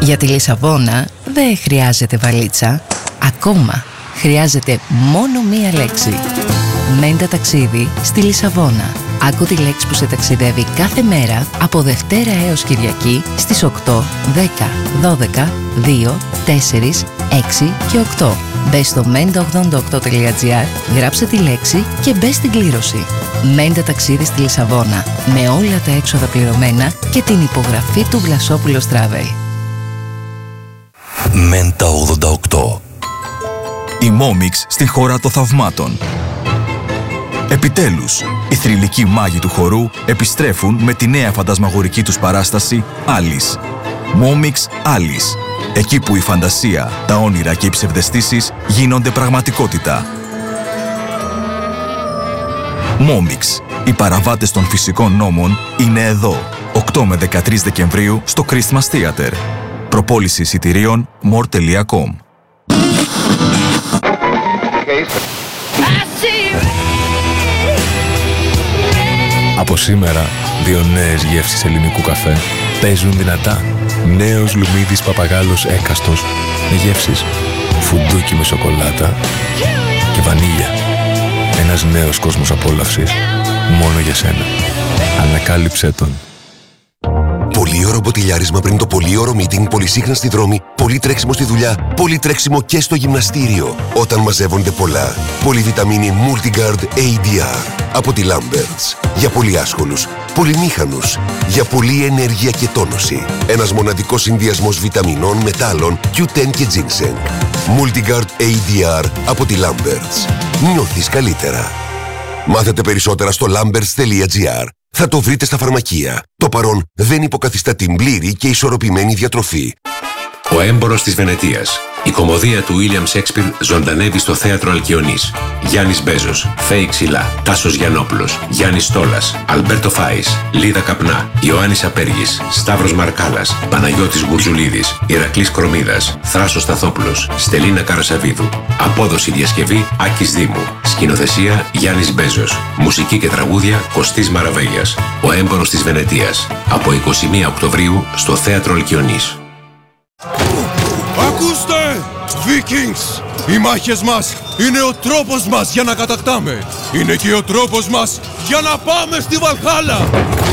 Για τη Λισαβόνα δεν χρειάζεται βαλίτσα. Ακόμα χρειάζεται μόνο μία λέξη. Μέντα ταξίδι στη Λισαβόνα. Άκου τη λέξη που σε ταξιδεύει κάθε μέρα από Δευτέρα έως Κυριακή στις 8, 10, 12, 2, 4, 6 και 8. Μπες στο menda88.gr, γράψε τη λέξη και μπες στην κλήρωση. Μέντα ταξίδι στη Λισαβόνα, με όλα τα έξοδα πληρωμένα και την υπογραφή του Βλασόπουλος Travel. Μέντα 88. Η Momix στη χώρα των θαυμάτων. Επιτέλους, οι θρυλικοί μάγοι του χορού επιστρέφουν με τη νέα φαντασμαγορική τους παράσταση Alice. Momix Alice. Εκεί που η φαντασία, τα όνειρα και οι ψευδαισθήσεις γίνονται πραγματικότητα. Momix. Οι παραβάτες των φυσικών νόμων είναι εδώ. 8 με 13 Δεκεμβρίου στο Christmas Theater. Προπόληση εισιτηρίων more.com. Από σήμερα, 2 νέες γεύσεις ελληνικού καφέ παίζουν δυνατά. Νέος Λουμίδης Παπαγάλος Έκαστος με γεύσεις φουντούκι με σοκολάτα και βανίλια. Ένας νέος κόσμος απόλαυσης μόνο για σένα. Ανακάλυψέ τον. Πολύωρο μποτιλιάρισμα πριν το πολύωρο meeting, πολυσύχνα στη δρόμη, πολύ τρέξιμο στη δουλειά, πολύ τρέξιμο και στο γυμναστήριο. Όταν μαζεύονται πολλά. Πολυβιταμίνη Multigard ADR από τη Lamberts. Για πολύ άσχολους, πολυμήχανους, για πολλή ενέργεια και τόνωση. Ένας μοναδικός συνδυασμός βιταμινών, μετάλλων, Q10 και ginseng. Multigard ADR από τη Lamberts. Νιώθεις καλύτερα. Μάθετε περισσότερα στο lamberts.gr. Θα το βρείτε στα φαρμακεία. Το παρόν δεν υποκαθιστά την πλήρη και ισορροπημένη διατροφή. Ο έμπορος της Βενετίας. Η κωμωδία του William Shakespeare ζωντανεύει στο θέατρο Αλκιονής. Γιάννης Μπέζος, Φέη Ξυλά, Τάσος Γιαννόπουλος, Γιάννης Στόλας, Αλμπέρτο Φάης, Λίδα Καπνά, Ιωάννης Απέργης, Σταύρος Μαρκάλας, Παναγιώτης Γουρζουλίδης, Ηρακλής Κρομίδας, Θράσος Σταθόπουλος, Στελίνα Καρασαβίδου. Απόδοση διασκευή Άκης Δήμου. Σκηνοθεσία Γιάννης Μπέζος. Μουσική και τραγούδια Κωστής Μαραβέγιας. Ο έμπορος της Βενετίας. Από 21 Οκτωβρίου στο θέατρο Αλκιονής. Ακούστε! Vikings! Οι μάχες μας είναι ο τρόπος μας για να κατακτάμε. Είναι και ο τρόπος μας για να πάμε στη Βαλχάλα.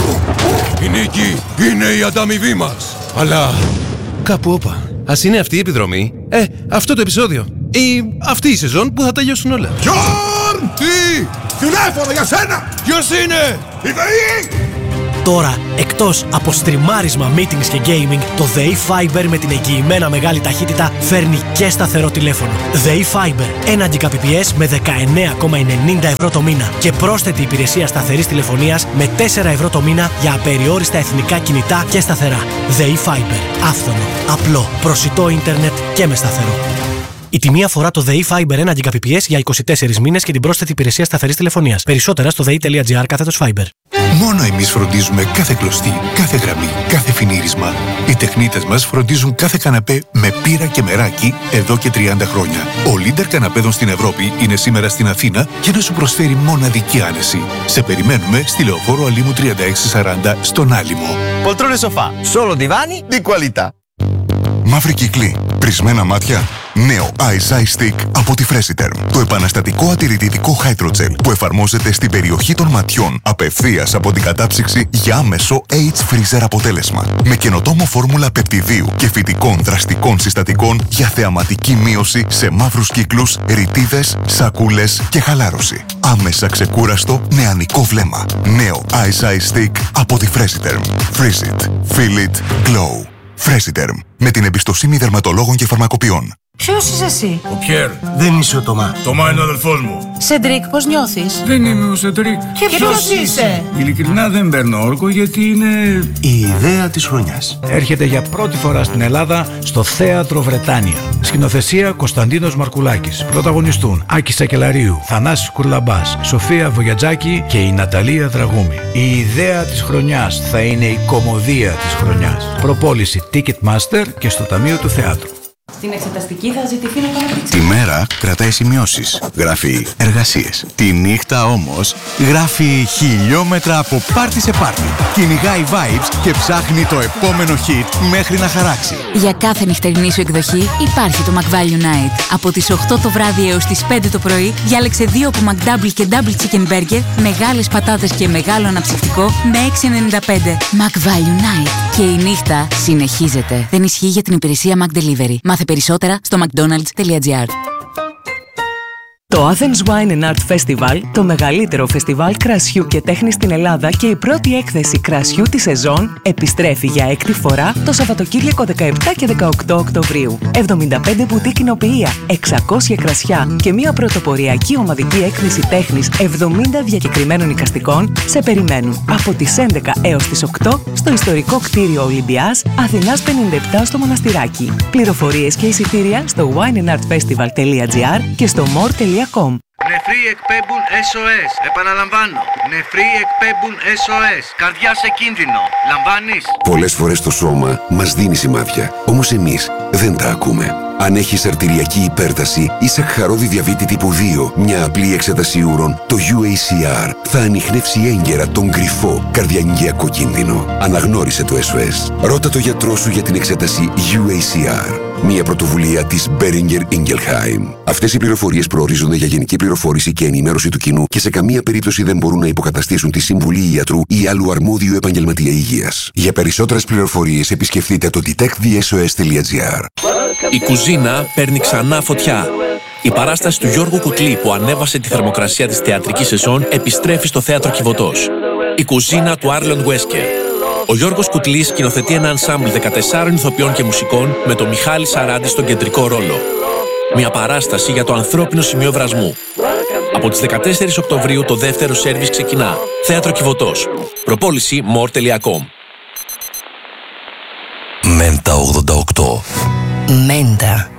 Η νίκη είναι η ανταμοιβή μας. Αλλά κάπου όπα. Ας είναι αυτή η επιδρομή. Αυτό το επεισόδιο. Ή αυτή η σεζόν που θα τελειώσουν όλα. Γιόρν! Τι! Τηλέφωνο για σένα! Ποιος είναι? Η ΔΕΗ! Τώρα, εκτός από στριμάρισμα, meetings και gaming, το ΔΕΗ Fiber με την εγγυημένα μεγάλη ταχύτητα φέρνει και σταθερό τηλέφωνο. ΔΕΗ Fiber, 1 Gbps με 19,90 ευρώ το μήνα και πρόσθετη υπηρεσία σταθερής τηλεφωνίας με 4 ευρώ το μήνα για απεριόριστα εθνικά κινητά και σταθερά. ΔΕΗ Fiber, άφθονο, απλό, προσιτό ίντερνετ και με σταθερό. Η τιμή αφορά το ΔΕΗ Fiber 1 Gbps για 24 μήνες και την πρόσθετη υπηρεσία σταθερής τηλεφωνίας. Περισσότερα στο dei.gr/Fiber. Μόνο εμείς φροντίζουμε κάθε κλωστή, κάθε γραμμή, κάθε φινίρισμα. Οι τεχνίτες μας φροντίζουν κάθε καναπέ με πύρα και μεράκι εδώ και 30 χρόνια. Ο Leader καναπέδων στην Ευρώπη είναι σήμερα στην Αθήνα για να σου προσφέρει μοναδική άνεση. Σε περιμένουμε στη Λεωφόρο Αλήμου 3640 στον Άλυμο. Poltrone sofà, solo divani di qualità. Μαύρη κύκλη, πρισμένα μάτια. Νέο Ice Ice Stick από τη Freshiterm. Το επαναστατικό ατηρητικό Hydrogel που εφαρμόζεται στην περιοχή των ματιών απευθείας από την κατάψυξη για άμεσο H-Freezer αποτέλεσμα. Με καινοτόμο φόρμουλα πεπτιδίου και φυτικών δραστικών συστατικών για θεαματική μείωση σε μαύρους κύκλους, ρητίδες, σακούλες και χαλάρωση. Άμεσα ξεκούραστο νεανικό βλέμμα. Νέο Ice Ice Stick από τη Freshiterm. Freeze it. Feel it. Glow. Freshiterm. Με την εμπιστοσύνη δερματολόγων και φαρμακοποιών. Ποιος είσαι εσύ? Ο Πιέρ. Δεν είσαι ο Τωμά. Τωμά είναι ο αδελφός μου. Σεντρίκ, πώς νιώθεις? Δεν είμαι ο Σεντρίκ. Και ποιος είσαι? Ειλικρινά δεν παίρνω όρκο γιατί είναι... Η ιδέα της χρονιάς. Έρχεται για πρώτη φορά στην Ελλάδα στο Θέατρο Βρετάνια. Σκηνοθεσία Κωνσταντίνος Μαρκουλάκης. Πρωταγωνιστούν Άκης Σακελαρίου, Θανάσης Κουρλαμπάς, Σοφία Βογιατζάκη και η Ναταλία Δραγούμη. Η ιδέα της χρονιάς θα είναι η κωμωδία της χρονιάς. Προπόληση Ticketmaster και στο Ταμείο του Θεάτρου. Στην εξεταστική θα ζητηθεί να κάνω πίτσα. Τη μέρα κρατάει σημειώσεις. Γράφει εργασίες. Τη νύχτα όμως γράφει χιλιόμετρα από πάρτι σε πάρτι. Κυνηγάει vibes και ψάχνει το επόμενο hit μέχρι να χαράξει. Για κάθε νυχτερινή σου εκδοχή υπάρχει το McValue Night. Από τις 8 το βράδυ έως τις 5 το πρωί διάλεξε 2 από McDouble και Double Chicken Burger, μεγάλες πατάτες και μεγάλο αναψυκτικό με 6,95. McValue Night. Και η νύχτα συνεχίζεται. Δεν ισχύει για την υπηρεσία McDelivery. Μάθε περισσότερα στο mcdonalds.gr. Το Athens Wine and Art Festival, το μεγαλύτερο φεστιβάλ κρασιού και τέχνης στην Ελλάδα και η πρώτη έκθεση κρασιού της σεζόν, επιστρέφει για έκτη φορά το Σαββατοκύριακο 17 και 18 Οκτωβρίου. 75 μπουτί κοινοποιεία, 600 κρασιά και μια πρωτοποριακή ομαδική έκθεση τέχνης 70 διακεκριμένων εικαστικών σε περιμένουν από τις 11 έως τις 8 στο ιστορικό κτίριο Ολυμπιάς, Αθηνάς 57 στο Μοναστηράκι. Πληροφορίες και εισιτήρια στο wineandartfestival.gr και στο more.com. Νεφροί εκπέμπουν SOS. Επαναλαμβάνω. Νεφροί εκπέμπουν SOS. Καρδιά σε κίνδυνο. Λαμβάνεις? Πολλές φορές το σώμα μας δίνει σημάδια. Όμως εμείς δεν τα ακούμε. Αν έχεις αρτηριακή υπέρταση ή σαχαρώδη διαβήτη τύπου 2, μια απλή εξέταση ούρων, το UACR θα ανιχνεύσει έγκαιρα τον κρυφό καρδιαγγειακό κίνδυνο. Αναγνώρισε το SOS. Ρώτα το γιατρό σου για την εξέταση UACR. Μια πρωτοβουλία της Boehringer Ingelheim. Αυτές οι πληροφορίες προορίζονται για γενική πληροφόρηση και ενημέρωση του κοινού και σε καμία περίπτωση δεν μπορούν να υποκαταστήσουν τη συμβουλή ιατρού ή άλλου αρμόδιου επαγγελματία υγείας. Για περισσότερες πληροφορίες επισκεφτείτε το detectthesos.gr. Η κουζίνα παίρνει ξανά φωτιά. Η παράσταση του Γιώργου Κουτλή που ανέβασε τη θερμοκρασία της θεατρικής σεζόν επιστρέφει στο θέατρο Κιβωτός. Η κουζίνα του Άρλον Βέσκερ. Ο Γιώργος Κουτλής σκηνοθετεί ένα ενσάμπλ 14 ηθοποιών και μουσικών με τον Μιχάλη Σαράντη στον κεντρικό ρόλο. Μια παράσταση για το ανθρώπινο σημείο βρασμού. Από τις 14 Οκτωβρίου το δεύτερο σέρβις ξεκινά. Θέατρο Κιβωτός. Προπόληση more.com. Μέντα 88. Μέντα.